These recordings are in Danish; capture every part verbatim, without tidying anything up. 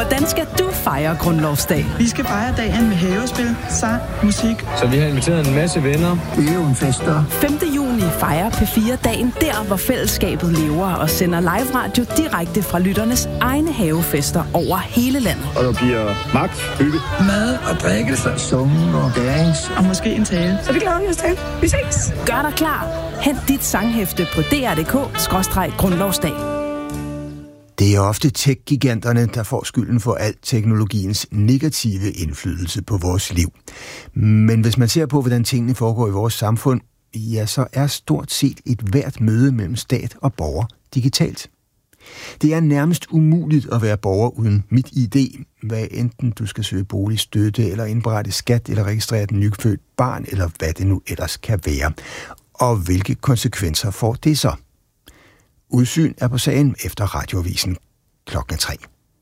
Hvordan skal du fejre grundlovsdag? Vi skal fejre dagen med havespil, sang, musik. Så vi har inviteret en masse venner. Øvnfester. femte juni fejrer P fire dagen der, hvor fællesskabet lever og sender live radio direkte fra lytternes egne havefester over hele landet. Og der bliver magt, hygge, Mad og drikkelse. Summen og dance. Og måske en tale. Så det glæder vi os til. Vi ses. Gør dig klar. Hent dit sanghæfte på d r punktum d k skråstreg grundlovsdag. Det er ofte tech-giganterne, der får skylden for al teknologiens negative indflydelse på vores liv. Men hvis man ser på, hvordan tingene foregår i vores samfund, ja, så er stort set et hvert møde mellem stat og borger digitalt. Det er nærmest umuligt at være borger uden MitID, hvad enten du skal søge boligstøtte, eller indberette skat, eller registrere et nyfødt barn, eller hvad det nu ellers kan være. Og hvilke konsekvenser får det så? Udsyn er på sagen efter Radioavisen klokken tre.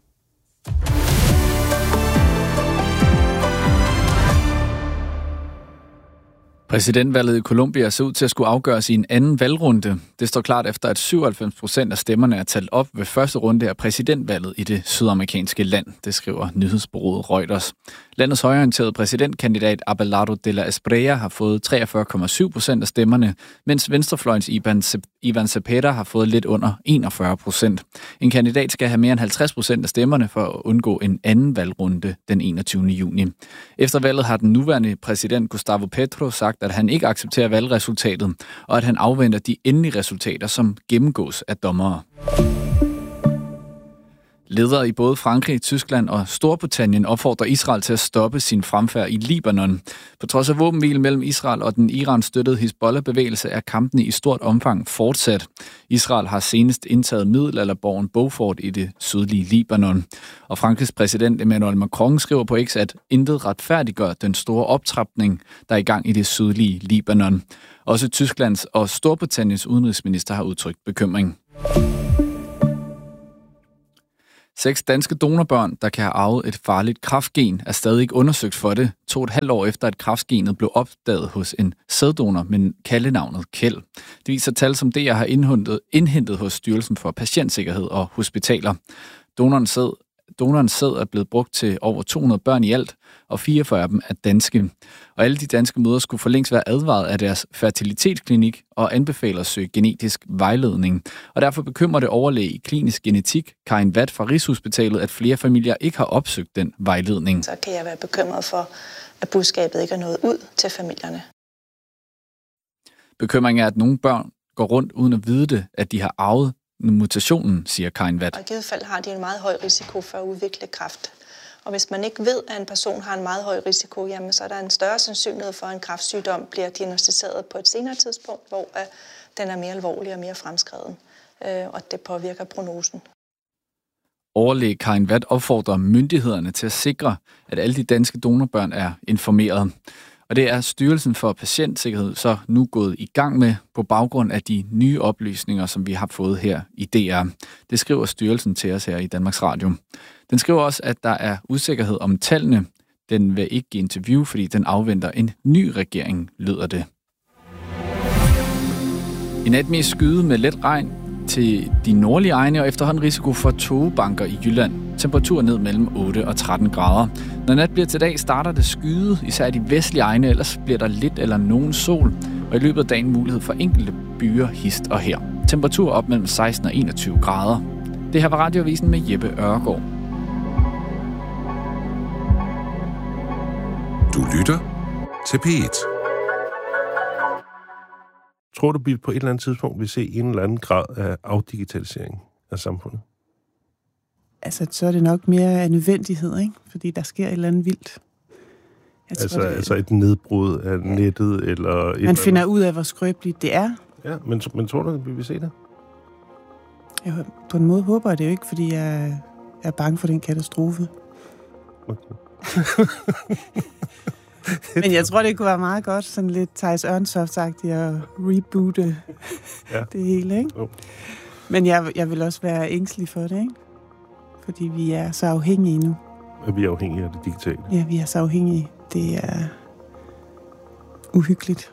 Præsidentvalget i Colombia ser ud til at skulle afgøres i en anden valgrunde. Det står klart efter, at syvoghalvfems procent af stemmerne er talt op ved første runde af præsidentvalget i det sydamerikanske land, det skriver nyhedsbureauet Reuters. Landets højreorienterede præsidentkandidat Abelardo de la Espriella har fået treogfyrre komma syv procent af stemmerne, mens venstrefløjens Ivan Cepeda har fået lidt under enogfyrre procent. En kandidat skal have mere end halvtreds procent af stemmerne for at undgå en anden valgrunde den enogtyvende juni. Efter valget har den nuværende præsident Gustavo Petro sagt, at han ikke accepterer valgresultatet, og at han afventer de endelige resultater, som gennemgås af dommere. Ledere i både Frankrig, Tyskland og Storbritannien opfordrer Israel til at stoppe sin fremfærd i Libanon. På trods af våbenhvile mellem Israel og den Iran-støttede Hizbollah-bevægelse er kampene i stort omfang fortsat. Israel har senest indtaget middelalderborgen Beaufort i det sydlige Libanon. Og Frankrigs præsident Emmanuel Macron skriver på X, at intet retfærdiggør den store optrapning, der er i gang i det sydlige Libanon. Også Tysklands og Storbritanniens udenrigsminister har udtrykt bekymring. Seks danske donorbørn, der kan have arvet et farligt kræftgen, er stadig ikke undersøgt for det, to og et halvt år efter, at kræftgenet blev opdaget hos en sæddonor med kaldenavnet Kjeld. Det viser tal, som D R har indhentet, indhentet hos Styrelsen for Patientsikkerhed og Hospitaler. Donorens sæd, donorens sæd er blevet brugt til over to hundrede børn i alt, og fireogfyrre af dem er danske. Og alle de danske mødre skulle for længst være advaret af deres fertilitetsklinik og anbefaler at søge genetisk vejledning. Og derfor bekymrer det overlæge i klinisk genetik, Karin Watt fra Rigshospitalet, at flere familier ikke har opsøgt den vejledning. Så kan jeg være bekymret for, at budskabet ikke er nået ud til familierne. Bekymringen er, at nogle børn går rundt uden at vide det, at de har arvet mutationen, siger Karin Watt. Og i givet fald har de en meget høj risiko for at udvikle kræft. Og hvis man ikke ved, at en person har en meget høj risiko, jamen, så er der en større sandsynlighed for, at en kræftsygdom bliver diagnosticeret på et senere tidspunkt, hvor uh, den er mere alvorlig og mere fremskreden, uh, og det påvirker prognosen. Overlæge Karin Watt opfordrer myndighederne til at sikre, at alle de danske donorbørn er informeret. Og det er Styrelsen for Patientsikkerhed så nu gået i gang med på baggrund af de nye oplysninger, som vi har fået her i D R. Det skriver styrelsen til os her i Danmarks Radio. Den skriver også, at der er usikkerhed om tallene. Den vil ikke give interview, fordi den afventer en ny regering, lyder det. I nat med skyde med let regn til de nordlige egne og efterhånden risiko for tågebanker i Jylland. Temperatur ned mellem otte og tretten grader. Når nat bliver til dag, starter det skyde, især i de vestlige egne, ellers bliver der lidt eller nogen sol. Og i løbet af dagen mulighed for enkelte byer hist og her. Temperatur op mellem seksten og enogtyve grader. Det her var Radioavisen med Jeppe Ørgaard. Du lytter til P et. Tror du, at vi på et eller andet tidspunkt vil se en eller anden grad af afdigitalisering af samfundet? Altså, så er det nok mere af nødvendighed, ikke? Fordi der sker et eller andet vildt. Jeg altså, tror, det... altså et nedbrud af nettet, eller... Man finder ud af, hvor skrøbeligt det er. Ja, men, men tror du, at vi vil se det? Jeg, på en måde håber jeg det jo ikke, fordi jeg er bange for den katastrofe. Okay. Men jeg tror, det kunne være meget godt, sådan lidt Theis Ørnsoft-agtigt at reboote ja. det hele, ikke? Oh. Men jeg, jeg vil også være ængstelig for det, ikke? Fordi vi er så afhængige nu. Og vi er afhængige af det digitale. Ja, vi er så afhængige. Det er uhyggeligt.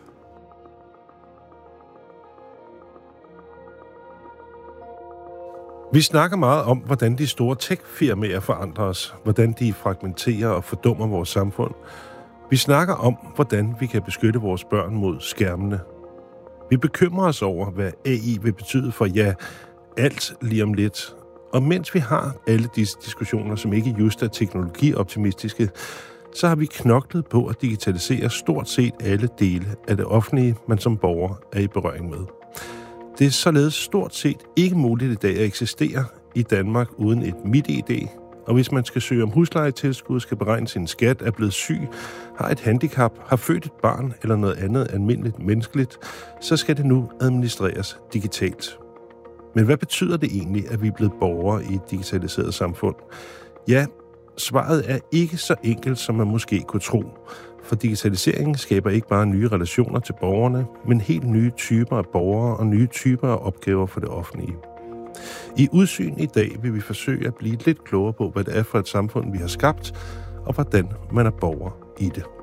Vi snakker meget om, hvordan de store tech-firmaer forandrer os, hvordan de fragmenterer og fordummer vores samfund. Vi snakker om, hvordan vi kan beskytte vores børn mod skærmene. Vi bekymrer os over, hvad A I vil betyde for ja, alt lige om lidt. Og mens vi har alle disse diskussioner, som ikke just er teknologioptimistiske, så har vi knoklet på at digitalisere stort set alle dele af det offentlige, man som borger er i berøring med. Det er således stort set ikke muligt i dag at eksistere i Danmark uden et MitID, og hvis man skal søge om huslejetilskud, skal beregne sin skat, er blevet syg, har et handicap, har født et barn eller noget andet almindeligt menneskeligt, så skal det nu administreres digitalt. Men hvad betyder det egentlig, at vi er blevet borgere i et digitaliseret samfund? Ja, svaret er ikke så enkelt, som man måske kunne tro. For digitaliseringen skaber ikke bare nye relationer til borgerne, men helt nye typer af borgere og nye typer af opgaver for det offentlige. I Udsyn i dag vil vi forsøge at blive lidt klogere på, hvad det er for et samfund, vi har skabt, og hvordan man er borger i det.